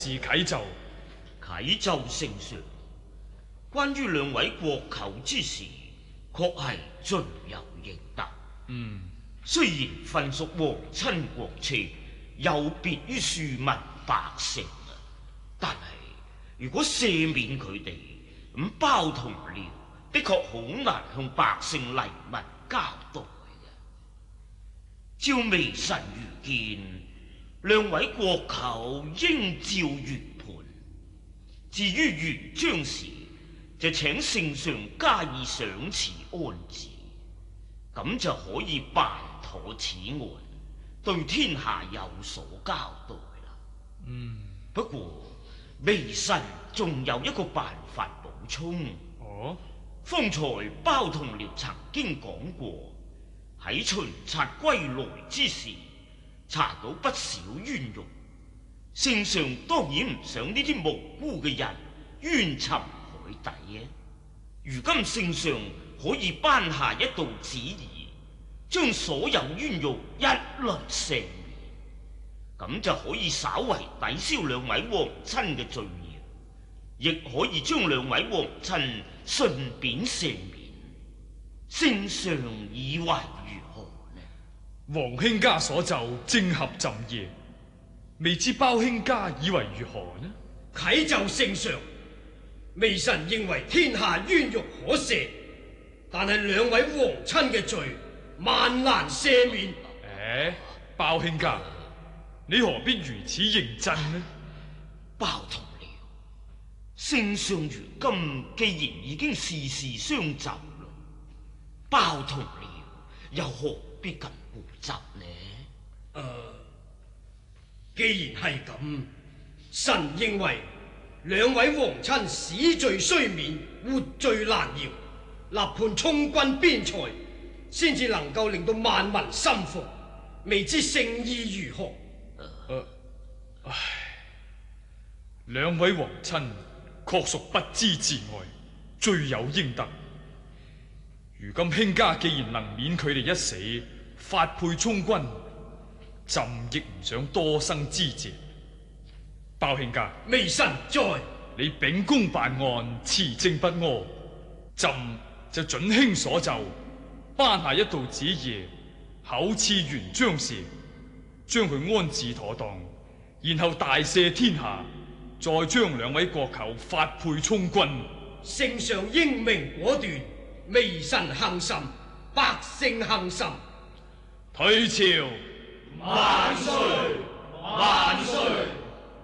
是啟奏。 啟奏聖上，關於兩位國舅之事，確係罪有應得。雖然分屬皇親國戚，有別於庶民百姓啊，但係如果赦免佢哋，咁包同僚的確好難向百姓黎民交代嘅。照微臣愚見，兩位國舅應召原判。至於原將士，就請聖上加以賞賜安置，咁就可以辦妥此案，對天下有所交代啦。不過微臣仲有一個辦法補充。 哦， 方才包同僚曾經講過，喺巡察歸來之時，查到不少冤獄。聖上當然唔想呢啲無辜嘅人冤沉海底嘅。如今聖上可以頒下一道旨意，將所有冤獄一律赦免，咁就可以稍為抵消兩位皇親嘅罪孽，亦可以將兩位皇親順便赦免。聖上以為如何呢？ 皇兄家所奏正合朕意，未知包兄家以為如何呢？ 啟奏聖上，微臣認為天下冤獄可赦，但係兩位皇親嘅罪萬難赦免。 包兄家，你何必如此認真呢？ 包同僚，聖上如今既然已經事事相就啦，包同僚又何必咁固執呢？ 既然係咁，臣認為兩位皇親死罪雖免，活罪難饒，立判充軍邊塞，先至能夠令到萬民心服。未知聖意如何？ 兩位皇親確屬不知自愛，罪有應得。如今兄家既然能免佢哋一死，發配充軍，朕亦唔想多生枝節。包兄家， 微臣在。 你秉公辦案，持正不阿，朕就准兄所奏，頒下一道旨意，厚賜原將士，將佢安置妥當，然後大赦天下，再將兩位國舅發配充軍。 聖上英明果斷，微臣幸甚，百姓幸甚。 退朝， 萬歲，萬歲。